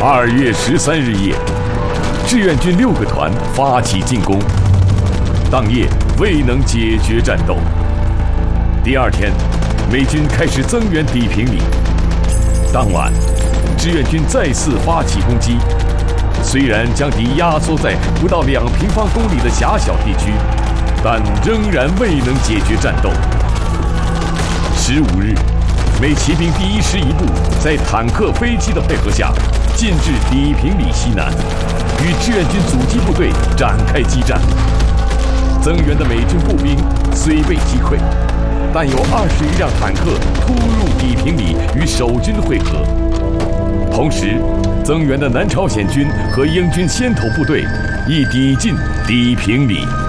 2月13日夜，志愿军6个团发起进攻，当夜未能解决战斗。第二天，美军开始增援砥平里。当晚，志愿军再次发起攻击，虽然将敌压缩在不到2平方公里的狭小地区，但仍然未能解决战斗。15日，美骑兵第1师一部在坦克、飞机的配合下，进至砥平里西南，与志愿军阻击部队展开激战。增援的美军步兵虽被击溃，但有21辆坦克突入砥平里与守军会合。同时，增援的南朝鲜军和英军先头部队亦抵近砥平里。